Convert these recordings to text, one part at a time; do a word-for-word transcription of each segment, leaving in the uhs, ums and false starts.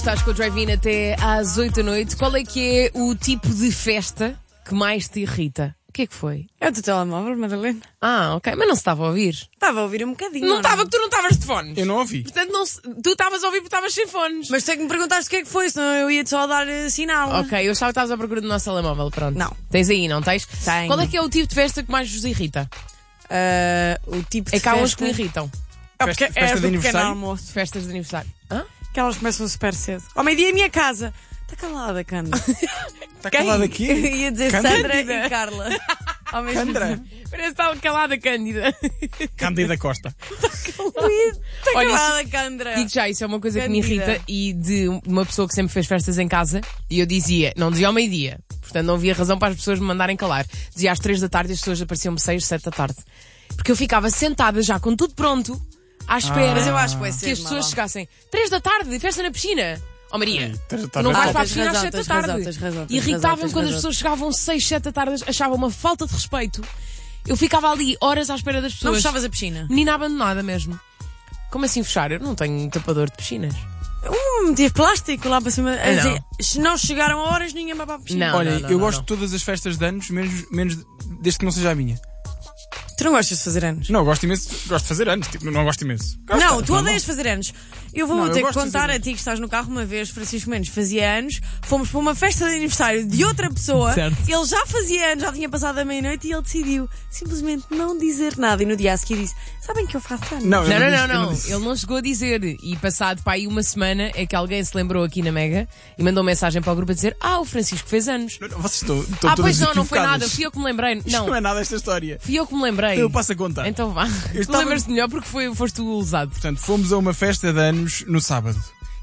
Estás com o Drive-In até às oito da noite. Qual é que é o tipo de festa que mais te irrita? O que é que foi? É o teu telemóvel, Madalena. Ah, ok. Mas não se estava a ouvir. Estava a ouvir um bocadinho. Não estava, que tu não estavas de fones. Eu não ouvi. Portanto, não se... tu estavas a ouvir porque estavas sem fones. Mas tu é que me perguntaste o que é que foi, senão eu ia-te só dar uh, sinal. Ok, eu achava que estavas à procura do nosso telemóvel. Pronto. Não. Tens aí, não tens? Tenho. Qual é que é o tipo de festa que mais vos irrita? Uh, o tipo de É que há uns festa... que me irritam. É porque Festa- é festa do de pequeno aniversário? almoço. Festas de aniversário. Hã? Que elas começam super cedo. Ao meio-dia em minha casa. Está calada, Cândida. Está calado aqui? Ia dizer Cândida? Sandra e Carla. Ao mesmo Cândida? tempo. Parece que estava calada, Cândida. Cândida Costa. Está Olha, calada, Cândida. Digo já, isso é uma coisa que me Cândida. irrita e de uma pessoa que sempre fez festas em casa e eu dizia, não dizia ao meio-dia, portanto não havia razão para as pessoas me mandarem calar. Dizia às três da tarde e as pessoas apareciam-me seis, sete da tarde. Porque eu ficava sentada já com tudo pronto, à espera Mas eu acho que vai que ser as pessoas chegassem. Três da tarde, festa na piscina. Oh Maria, Ei, três da tu tarde não é vais top. para a Tens piscina às razão, sete da tens razão, tarde. tens razão, tens razão, Irritava-me tens quando as razão. pessoas chegavam seis, sete da tarde, achava uma falta de respeito. Eu ficava ali horas à espera das Não pessoas. fechavas a piscina? Menina abandonada mesmo. Como assim fechar? Eu não tenho tapador de piscinas. Um metia plástico lá para cima. A Não. dizer, se não chegaram a horas, ninguém vai para a piscina. Não, Olha, não, não, eu não, gosto não. de todas as festas de anos, menos, menos desde que não seja a minha. Tu não gostas de fazer anos? Não, eu gosto imenso, gosto de fazer anos, tipo, não gosto imenso. Gosto, Não, tu não, odeias fazer anos. Eu vou Não, eu ter que gosto de contar fazer a ti que estás no carro uma vez, Francisco Mendes fazia anos, fomos para uma festa de aniversário de outra pessoa, Certo. ele já fazia anos, já tinha passado a meia-noite e ele decidiu simplesmente não dizer nada. E no dia a seguir disse, sabem que eu faço anos? Não, eu Não, não, disse- não, eu não. disse. Ele não chegou a dizer. E passado para aí uma semana é que alguém se lembrou aqui na Mega e mandou mensagem para o grupo a dizer: Ah, o Francisco fez anos. Não, não, Vocês estão, estão Ah, todas pois não, não foi equivocadas. nada. Fui eu que me lembrei. Isto Não, não é nada esta história. fui eu que me lembrei. Eu passo a contar. Então vá. Tu estava- lembras-te melhor porque foi, foste tu o lesado. Portanto, fomos a uma festa de anos no sábado.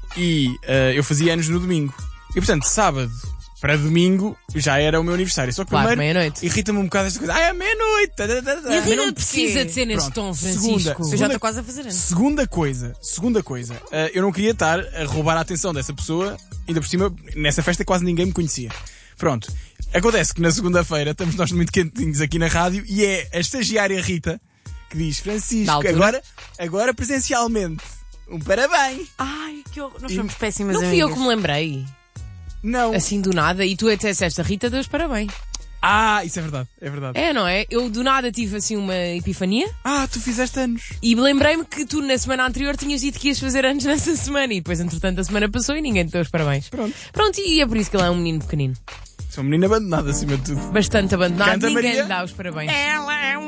E eh, eu fazia anos no domingo. E portanto, sábado para domingo já era o meu aniversário. Só que Claro, primeiro meia-noite. irrita-me um bocado esta coisa. Ah, é meia-noite! tá, tá, tá, tá. Mas não de precisa quê? de ser neste Pronto, tom, segunda, Francisco. Eu já segunda- estou quase a fazer anos. Segunda coisa, segunda coisa, eh, eu não queria estar a roubar a atenção dessa pessoa, ainda por cima, nessa festa quase ninguém me conhecia. Pronto. Acontece que na segunda-feira estamos nós muito quentinhos aqui na rádio e é a estagiária Rita que diz: Na Francisco, altura. agora, agora presencialmente, um parabéns. Ai, que horror. Nós somos péssimas Não fui eu amigas. que me lembrei. Não. Assim do nada. E tu até disseste a Rita, Deus parabéns. Ah, isso é verdade, é verdade. É, não é? Eu do nada tive assim uma epifania. Ah, tu fizeste anos. E lembrei-me que tu na semana anterior tinhas dito que ias fazer anos nessa semana e depois entretanto a semana passou e ninguém te deu os parabéns. Pronto. Pronto, e é por isso que ele é um menino pequenino. Sou um menino abandonado acima de tudo. Bastante abandonado, Canta, ninguém Maria. lhe dá os parabéns. Ela é um